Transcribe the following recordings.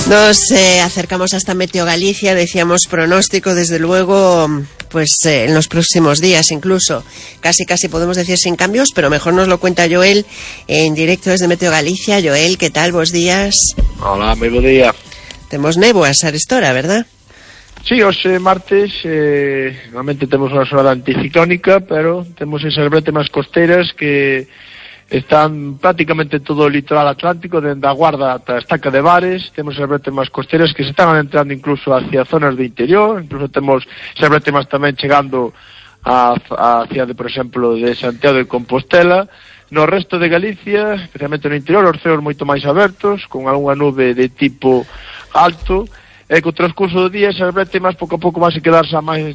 Nos acercamos hasta Meteo Galicia, decíamos pronóstico, desde luego, pues en los próximos días incluso, casi podemos decir sin cambios, pero mejor nos lo cuenta Joel en directo desde Meteo Galicia. Joel, ¿qué tal? Bos días. Hola, moi bo día. Temos néboas a estora, verdad? Sí, hoxe martes, normalmente temos unha xornada anticiclónica, pero temos esas bretemas costeiras que están prácticamente todo o litoral atlántico, dende a Guarda ata a Estaca de Bares. Temos esas bretemas costeiras que se están adentrando incluso hacia zonas do interior, incluso temos esas bretemas tamén chegando a cidade, por exemplo, de Santiago de Compostela. No resto de Galicia, especialmente no interior, os ceos moito máis abertos, con algunha nube de tipo alto, e co transcurso do día esas bretemas pouco a pouco van a quedarse máis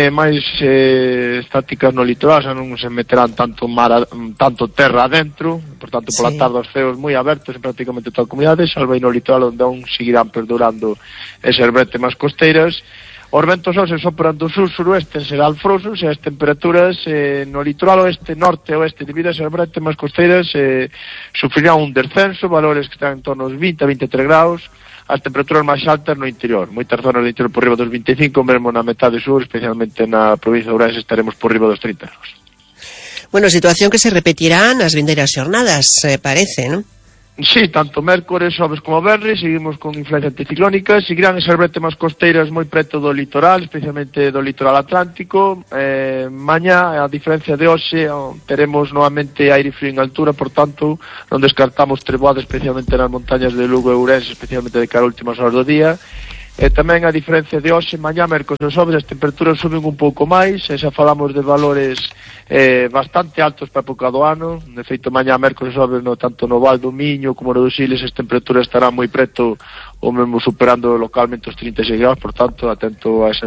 estáticas no litoral, xa non se meterán tanto terra adentro, por tanto pola tarde os ceos moi abertos en prácticamente toda a comunidade, salvo aí no litoral onde aún seguirán perdurando esas bretemas costeiras. Os ventos hoxe sopran do sur-suroeste en xeral frouxos, e as temperaturas no litoral oeste, norte e oeste, debido a esas bretemas costeiras, sufrirán un descenso, valores que están en torno aos 20 a 23 graus, as temperaturas máis altas no interior, moitas zonas do interior por riba dos 25, mesmo na metade sur, especialmente na provincia de Ourense, estaremos por riba dos 30 graus. Bueno, situación que se repetirá nas vindeiras xornadas, parece, non? Sí, tanto mércores, xoves como venres, seguimos con influencia anticiclónica, seguirán esas bretemas costeiras moi preto do litoral, especialmente do litoral atlántico. Mañá, a diferencia de hoxe, teremos novamente aire frío en altura, por tanto, non descartamos treboada, especialmente nas montañas de Lugo e Ourense, especialmente de cara a últimas horas do día. E tamén, a diferencia de hoxe, mañá, mércores e xoves, as temperaturas suben un pouco máis, e xa falamos de valores bastante altos para a época do ano. De feito, mañá, mércores e xoves, tanto no Val do Miño como no dos Siles, as temperaturas estarán moi preto, ou mesmo superando localmente os 36 graus, por tanto, atentos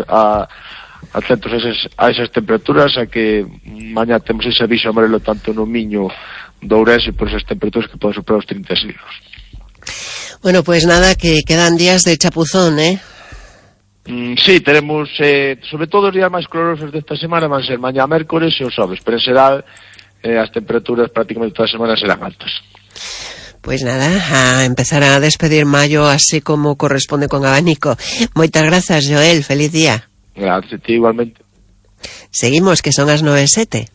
a esas temperaturas, a que mañá temos ese aviso amarelo tanto no Miño do Ourense por esas temperaturas que poden superar os 36 graus. Bueno, pues nada, que quedan días de chapuzón, ¿eh? Sí, tenemos, sobre todo os días máis calorosos desta semana van ser mañá mércores e os xoves, pero en xeral as temperaturas prácticamente toda a semana serán altas. Pues nada, a empezar a despedir maio así como corresponde con abanico. Moitas grazas, Joel, feliz día. Gracias, ti igualmente. Seguimos, que son as 9:07.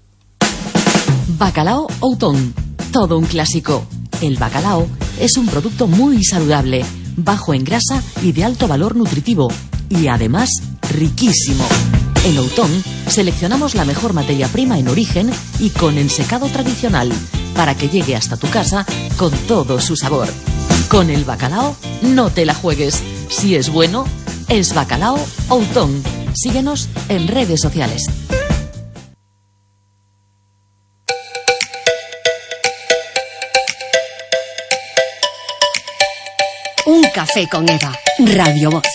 Bacalao Outón, todo un clásico. El bacalao es un producto muy saludable, bajo en grasa y de alto valor nutritivo, y además riquísimo. En Outón seleccionamos la mejor materia prima en origen y con ensecado tradicional, para que llegue hasta tu casa con todo su sabor. Con el bacalao no te la juegues. Si es bueno, es Bacalao Outón. Síguenos en redes sociales. Un café con Eva, Radio Voz.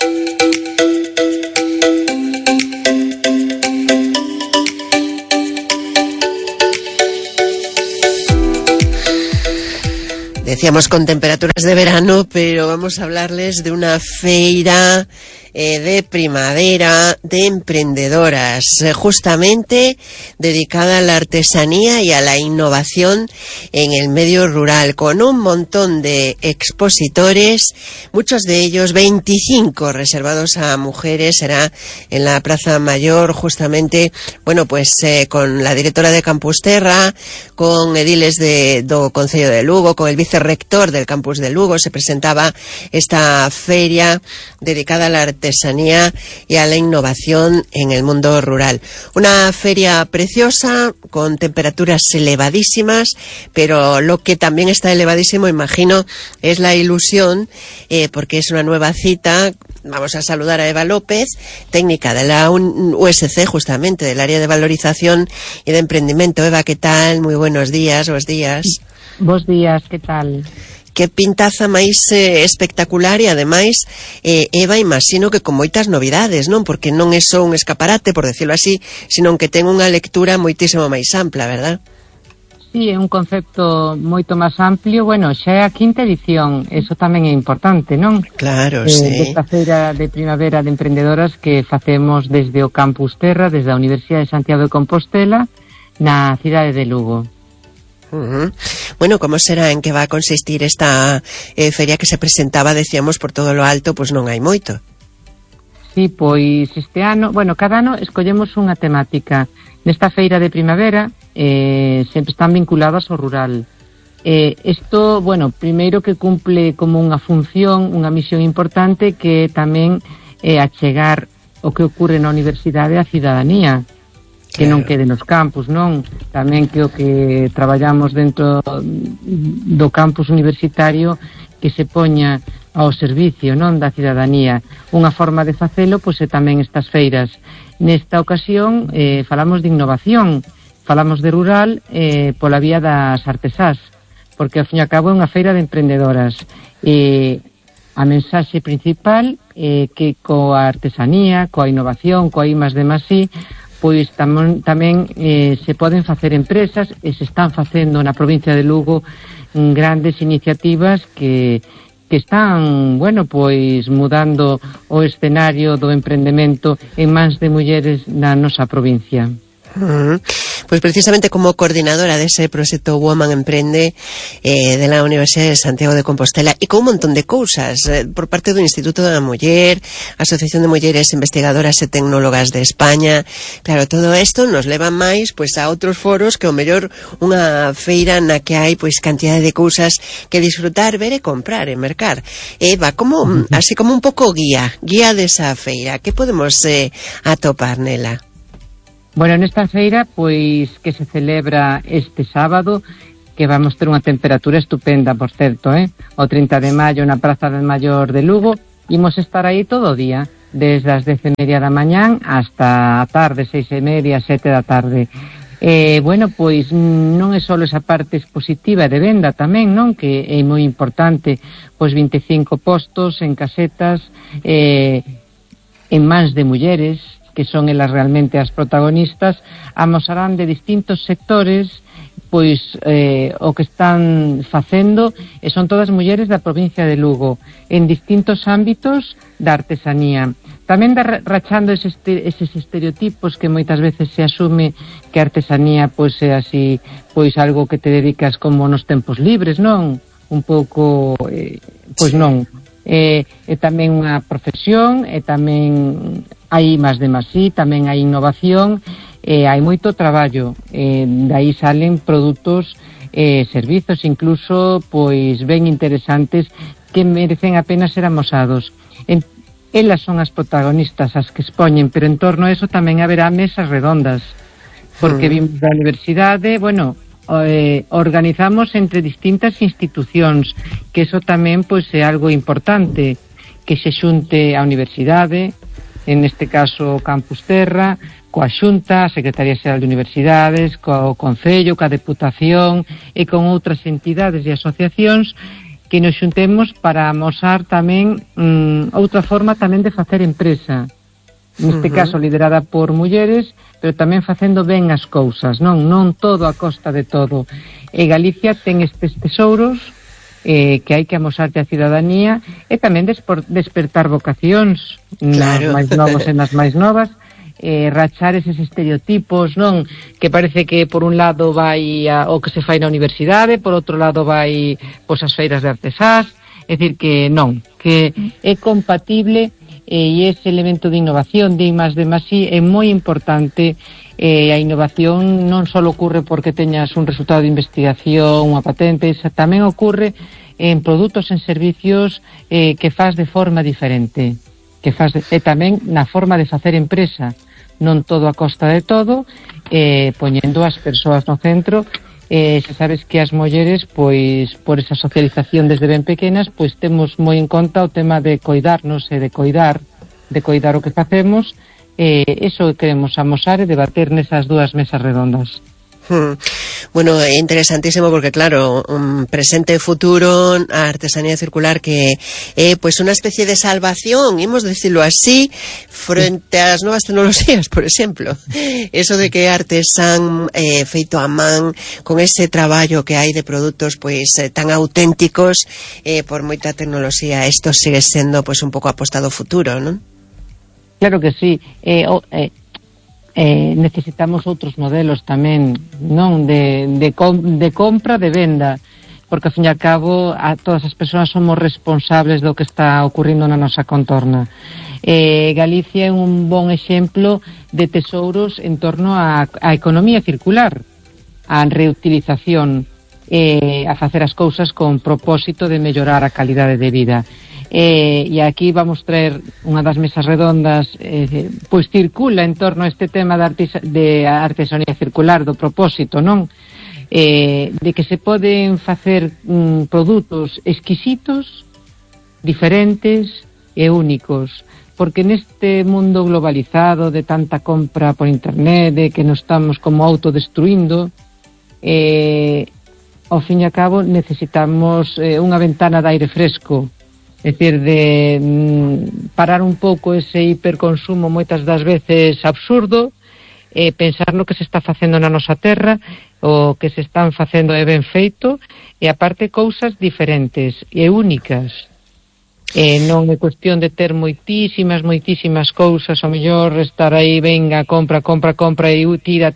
Decíamos con temperaturas de verano, pero vamos a hablarles de una feira de primavera de emprendedoras, justamente dedicada a la artesanía y a la innovación en el medio rural, con un montón de expositores, muchos de ellos 25 reservados a mujeres. Será en la Praza Mayor, justamente, bueno, pues con la directora de Campus Terra, con ediles do Concello de Lugo, con el vicerrector del Campus de Lugo. Se presentaba esta feria dedicada a la artesanía y a la innovación en el mundo rural. Una feria preciosa, con temperaturas elevadísimas, pero lo que también está elevadísimo, imagino, es la ilusión, porque es una nueva cita. Vamos a saludar a Eva López, técnica de la USC, justamente, del área de valorización y de emprendimiento. Eva, ¿qué tal? Muy buenos días, bos días. Bos días, ¿qué tal? Que pintaza máis espectacular, e ademais, Eva, imagino que con moitas novidades, non? Porque non é só un escaparate, por decirlo así, sino que ten unha lectura moitísimo máis ampla, verdad? Sí, é un concepto moito máis amplio. Bueno, xa é a quinta edición, eso tamén é importante, non? Claro, sí. Desta feira de primavera de emprendedoras que facemos desde o Campus Terra, desde a Universidade de Santiago de Compostela, na cidade de Lugo. Bueno, como será, en que va a consistir esta feria que se presentaba, decíamos, por todo lo alto, pois non hai moito. Sí, pois este ano, bueno, cada ano escollemos unha temática. Nesta feira de primavera sempre están vinculadas ao rural. Isto, bueno, primeiro que cumple como unha función, unha misión importante, que tamén achegar o que ocurre na universidade á cidadanía, que non quede nos campus, non? Tamén que o que traballamos dentro do campus universitario que se poña ao servicio, non, da cidadanía. Unha forma de facelo, pois, é tamén estas feiras. Nesta ocasión falamos de innovación, falamos de rural pola vía das artesás, porque ao fin e ao cabo é unha feira de emprendedoras. A mensaxe principal é que coa artesanía, coa innovación, coa I+D+I, pois tamén se poden facer empresas, e se están facendo na provincia de Lugo grandes iniciativas que están, bueno, pois mudando o escenario do emprendemento en mans de mulleres na nosa provincia. Pois precisamente como coordinadora dese proxecto Woman Emprende de la Universidade de Santiago de Compostela, e con un montón de cousas por parte do Instituto da Muller, Asociación de Mulleres Investigadoras e Tecnólogas de España. Claro, todo isto nos leva máis pois a outros foros que o mellor unha feira na que hai pois cantidade de cousas que disfrutar, ver e comprar e mercar. Va como así como un pouco guía desa feira. Que podemos atopar nela? Bueno, nesta feira, pois, que se celebra este sábado, que vamos ter unha temperatura estupenda, por certo, o 30 de maio na Praza del Maior de Lugo, imos estar aí todo o día, desde as 10:30 da mañán hasta a tarde, 6:30, 7 da tarde. Bueno, pois non é só esa parte expositiva de venda tamén, non? Que é moi importante, pois 25 postos en casetas, en mans de mulleres, que son elas realmente as protagonistas, amosarán de distintos sectores pois o que están facendo, e son todas mulleres da provincia de Lugo, en distintos ámbitos da artesanía. Tamén rachando eses estereotipos que moitas veces se asume que a artesanía pois é así, pois algo que te dedicas como nos tempos libres, non? Un pouco, pois non. É tamén unha profesión, e tamén hai I+D+I, tamén hai innovación, hai moito traballo, dai salen produtos, servizos, incluso pois ben interesantes, que merecen a pena ser amosados. Elas son as protagonistas as que expoñen, pero en torno a eso tamén haberá mesas redondas, porque vimos da universidade, bueno, organizamos entre distintas institucións, que eso tamén pois é algo importante, que se xunte a universidade, en este caso Campus Terra, coa Xunta, a Secretaría Xeral de Universidades, co Concello, coa Deputación e con outras entidades e asociacións, que nos xuntemos para amosar tamén outra forma tamén de facer empresa, neste caso liderada por mulleres, pero tamén facendo ben as cousas, non todo a costa de todo. E Galicia ten estes tesouros que hai que amosarte a cidadanía, e tamén despertar vocacións, claro, nas máis novos e nas máis novas, rachar eses estereotipos, non? Que parece que por un lado vai o que se fai na universidade, por outro lado vai pois as feiras de artesás, é dicir que non, que é compatible, e ese elemento de innovación de I+D+I é moi importante. A innovación non só ocurre porque teñas un resultado de investigación, unha patente, tamén ocurre en produtos, en servicios que faz de forma diferente, e tamén na forma de facer empresa, non todo a costa de todo, poñendo as persoas no centro. Se sabes que as mulleres, pois, por esa socialización desde ben pequenas, pois temos moi en conta o tema de coidarnos e de coidar o que facemos. Eso queremos amosar e debater nesas dúas mesas redondas. Bueno, é interesantísimo porque claro, presente e futuro, a artesanía circular que é pois unha especie de salvación, imos decirlo así, frente ás novas tecnoloxías, por exemplo. Eso de que artesán feito a man, con ese traballo que hai de produtos pois tan auténticos, por moita tecnoloxía, isto sigue sendo pois un pouco apostado futuro, non? Claro que sí. necesitamos outros modelos tamén, non? De compra, de venda, porque, ao fin e ao cabo, todas as persoas somos responsables do que está ocurrindo na nosa contorna. Galicia é un bon exemplo de tesouros en torno á economía circular, á reutilización, a facer as cousas con propósito de mellorar a calidade de vida. E aquí vamos traer unha das mesas redondas, pois circula en torno a este tema de artesanía circular, do propósito, non? De que se poden facer produtos exquisitos, diferentes e únicos, porque neste mundo globalizado de tanta compra por internet, de que nos estamos como autodestruindo, ao fin e ao cabo necesitamos unha ventana de aire fresco, é dicir, de parar un pouco ese hiperconsumo moitas das veces absurdo, pensar no que se está facendo na nosa terra, o que se están facendo é ben feito, e aparte cousas diferentes e únicas. Non é cuestión de ter moitísimas cousas, ao mellor estar aí, venga, compra e tira,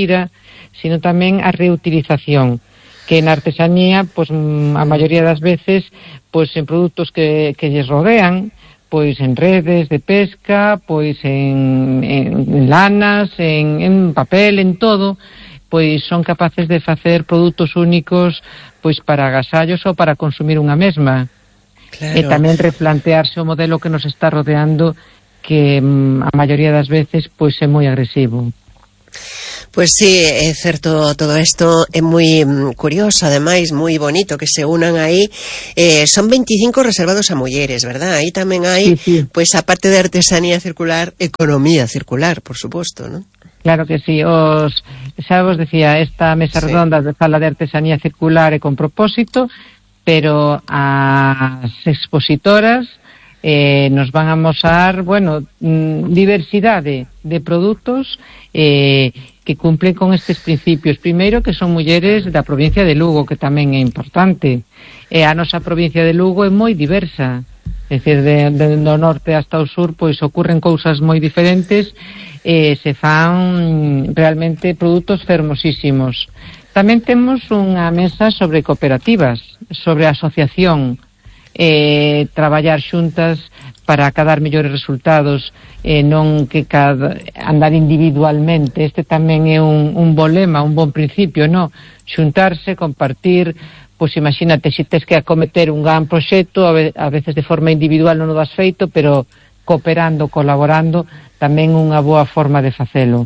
sino tamén a reutilización, que na artesanía, pois a maioría das veces, pois en produtos que lles rodean, pois en redes de pesca, pois en lanas, en papel, en todo, pois son capaces de facer produtos únicos, pois para agasallos ou para consumir unha mesma. Claro. E tamén replantearse o modelo que nos está rodeando, que a maioría das veces pois é moi agresivo. Pois sí, é certo, todo isto é moi curioso, ademais, moi bonito que se unan aí. Son 25 reservados a mulleres, verdad? Aí tamén hai, sí. Pois, a parte de artesanía circular, economía circular, por suposto, non? Claro que sí, xa vos decía, esta mesa redonda fala de artesanía circular e con propósito, pero as expositoras nos van a mostrar, bueno, diversidade de produtos que cumplen con estes principios. Primeiro, que son mulleres da provincia de Lugo, que tamén é importante. A nosa provincia de Lugo é moi diversa, é dicir, do norte hasta o sur, pois ocurren cousas moi diferentes, se fan realmente produtos fermosísimos. Tamén temos unha mesa sobre cooperativas, sobre asociación, traballar xuntas para acadar mellores resultados, non que andar individualmente. Este tamén é un bo lema, un bon principio, non? Xuntarse, compartir, pois imagínate, se tes que acometer un gran proxecto, a veces de forma individual non o das feito, pero cooperando, colaborando, tamén unha boa forma de facelo.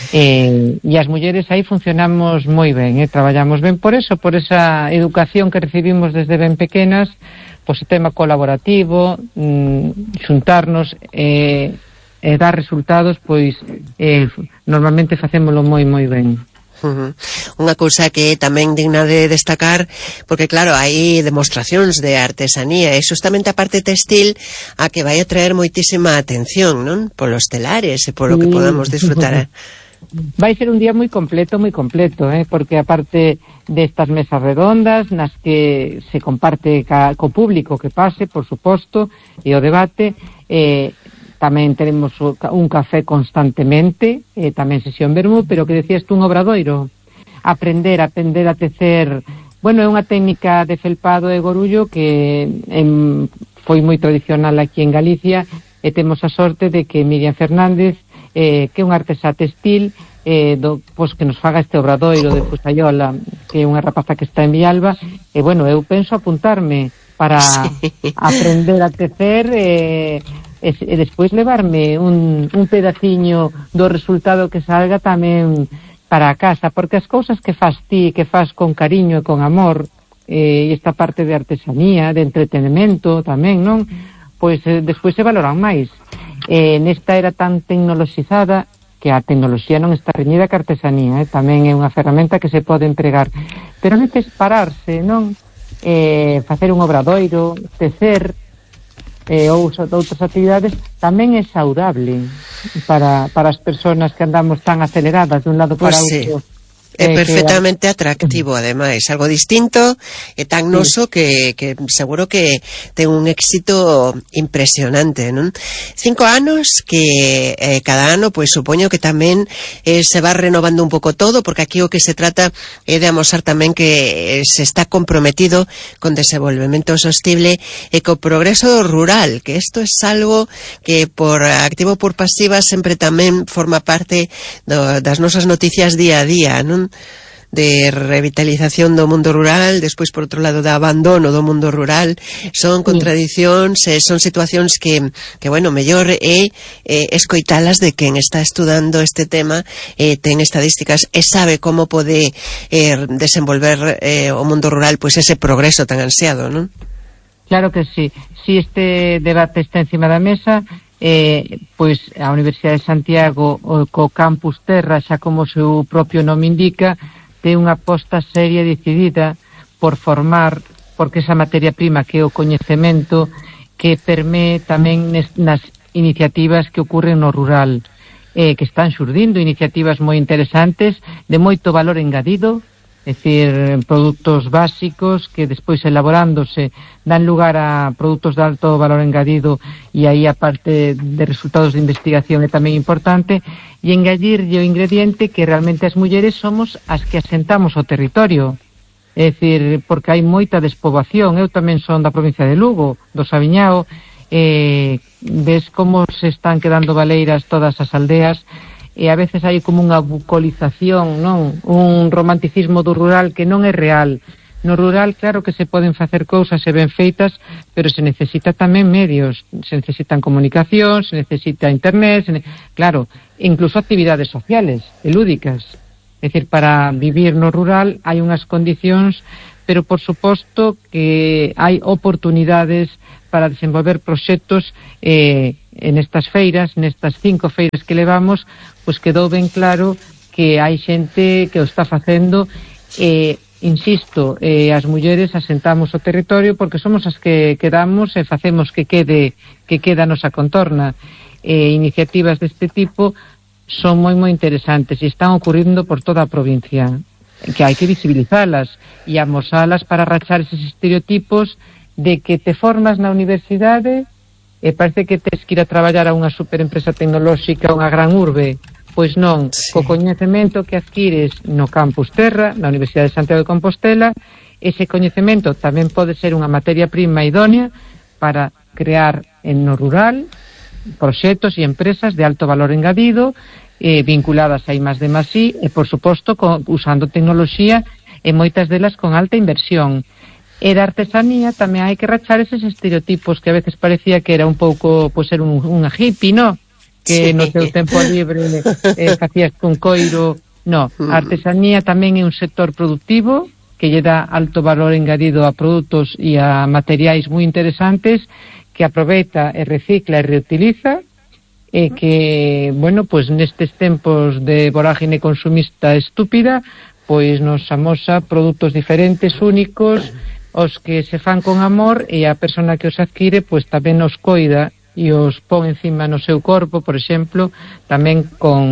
E as mulleres aí funcionamos moi ben, traballamos ben por eso, por esa educación que recibimos desde ben pequenas, pois o tema colaborativo, xuntarnos e dar resultados, pois normalmente facémolo moi ben. Unha cousa que é tamén digna de destacar, porque claro, hai demostracións de artesanía e justamente a parte textil a que vai atraer moitísima atención, non? Polos telares e polo que podamos disfrutar. Vai ser un día moi completo, porque aparte destas mesas redondas nas que se comparte co público que pase, por suposto, e o debate, tamén tenemos un café constantemente, tamén sesión vermú, pero que decías tú, un obradoiro, aprender a tecer. Bueno, é unha técnica de felpado e gorullo que foi moi tradicional aquí en Galicia, e temos a sorte de que Miriam Fernández, que é unha artesá textil, pois que nos faga este obradoiro de Fusayola, que é unha rapaza que está en Villalba, e bueno, eu penso apuntarme para aprender a tecer e despois levarme un pedaciño do resultado que salga tamén para a casa, porque as cousas que fas ti, que fas con cariño e con amor, e esta parte de artesanía, de entretenimento tamén, non? Pois despois se valoran máis. Nesta era tan tecnoloxizada que a tecnoloxía non está reñida ca artesanía, tamén é unha ferramenta que se pode empregar, pero a veces pararse, non? Facer un obradoiro, tecer, ou outras actividades, tamén é saudable para as persoas que andamos tan aceleradas de un lado para outro. É perfectamente atractivo, ademais, algo distinto e tan noso que seguro que ten un éxito impresionante, non? 5 anos que cada ano, pois supoño que tamén se va renovando un pouco todo, porque aquí o que se trata é de amosar tamén que se está comprometido con desenvolvemento sostible e co progreso rural, que isto é algo que por activo ou por pasiva sempre tamén forma parte das nosas noticias día a día, non? De revitalización do mundo rural, despois por outro lado de abandono do mundo rural, son contradicións, son situacións que bueno, mellor é escoitalas de quen está estudando este tema, ten estadísticas e sabe como pode desenvolver o mundo rural pois ese progreso tan ansiado, non? Claro que sí. Si este debate está encima da mesa, pois a Universidade de Santiago co Campus Terra, xa como o seu propio nome indica, ten unha aposta seria e decidida por formar, porque esa materia prima que é o coñecemento que permee tamén nas iniciativas que ocurren no rural, que están xurdindo iniciativas moi interesantes de moito valor engadido, é dicir, produtos básicos que despois elaborándose dan lugar a produtos de alto valor engadido, e aí a parte de resultados de investigación é tamén importante, e engadirlle o ingrediente que realmente as mulleres somos as que asentamos o territorio, é dicir, porque hai moita despoboación. Eu tamén son da provincia de Lugo, do Sabiñao, ves como se están quedando baleiras todas as aldeas, e a veces hai como unha bucolización, non? Un romanticismo do rural que non é real. No rural, claro que se poden facer cousas e ben feitas, pero se necesita tamén medios, se necesitan comunicación, se necesita internet, claro, incluso actividades sociales e lúdicas. É dicir, para vivir no rural hai unhas condicións, pero por suposto que hai oportunidades para desenvolver proxectos en estas feiras, nestas 5 feiras que levamos, pois quedou ben claro que hai xente que o está facendo, insisto, as mulleres asentamos o territorio porque somos as que quedamos e facemos que quede a nosa contorna. Iniciativas deste tipo son moi interesantes e están ocurrindo por toda a provincia, que hai que visibilizalas e amosalas para rachar eses estereotipos de que te formas na universidade e parece que tes que ir a traballar a unha superempresa tecnolóxica, unha gran urbe. Pois non, sí. Co coñecemento que adquires no Campus Terra, na Universidade de Santiago de Compostela, ese coñecemento tamén pode ser unha materia prima idónea para crear en no rural proxectos e empresas de alto valor engadido, vinculadas a I+D+I e, por suposto, usando tecnoloxía e moitas delas con alta inversión. E da artesanía tamén hai que rachar eses estereotipos que a veces parecía que era un pouco, pois, ser unha hippie, no? Que sí. No teu tempo libre facías con coiro. No, a artesanía tamén é un sector productivo que lle dá alto valor engadido a produtos e a materiais moi interesantes, que aproveita e recicla e reutiliza, e que, bueno, pois nestes tempos de vorágine consumista estúpida, pois nos amosa produtos diferentes, únicos, os que se fan con amor, e a persona que os adquire pois tamén os coida e os pon encima no seu corpo, por exemplo, tamén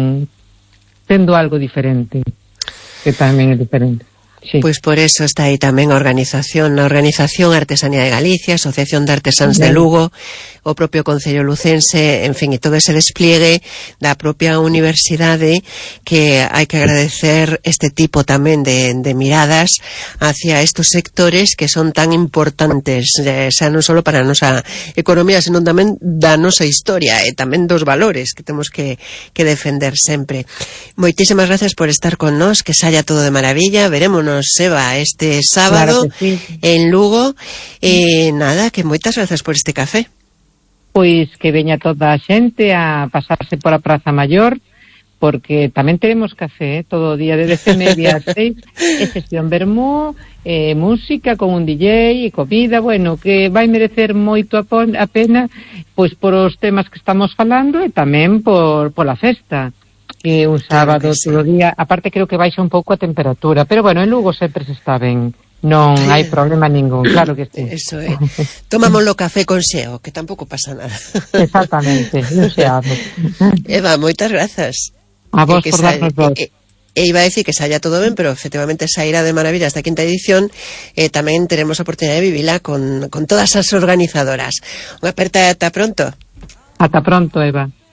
tendo algo diferente, que tamén é diferente. Sí. Pois por eso está aí tamén a organización Artesanía de Galicia, Asociación de Artesáns de Lugo, o propio Concello Lucense, en fin, e todo ese despliegue da propia universidade, que hai que agradecer este tipo tamén de miradas hacia estos sectores que son tan importantes, xa non só para a nosa economía, senón tamén da nosa historia e tamén dos valores que temos que defender sempre. Moitísimas gracias por estar con nós, que saia todo de maravilla. Verémonos, Eva, este sábado, claro que sí, en Lugo. Nada, que moitas grazas por este café. Pois que veña toda a xente a pasarse por a Praza Maior, porque tamén teremos café todo o día de 10:30 a 6, e sesión vermú, música con un DJ e comida, bueno, que vai merecer moito a pena, pois por os temas que estamos falando e tamén pola festa. Que un sábado, claro que sí, todo o día, aparte creo que baixa un pouco a temperatura, pero bueno, en Lugo sempre se está ben, non hai problema ningún, claro que sí. Eso é, tomámoslo café con xeo, que tampouco pasa nada. Exactamente, non xeamos. Eva, moitas grazas. A vos por darnos voz. iba a decir que saia todo ben, pero efectivamente sairá de maravilla esta quinta edición. Tamén teremos a oportunidade de vivila con todas as organizadoras. Unha aperta ata pronto. Ata pronto, Eva.